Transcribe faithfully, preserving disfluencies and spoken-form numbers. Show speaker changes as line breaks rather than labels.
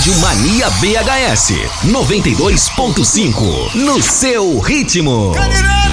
Rádio Mania B H S noventa e dois ponto cinco, no seu ritmo.
Candidato!